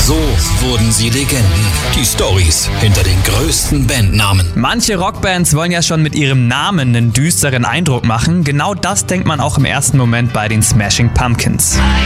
So wurden sie Legenden. Die Storys hinter den größten Bandnamen. Manche Rockbands wollen ja schon mit ihrem Namen einen düsteren Eindruck machen. Genau das denkt man auch im ersten Moment bei den Smashing Pumpkins.